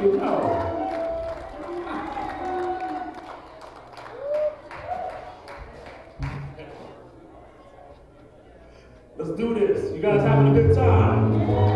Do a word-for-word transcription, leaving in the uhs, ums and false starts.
you know. Let's do this. You guys having a good time?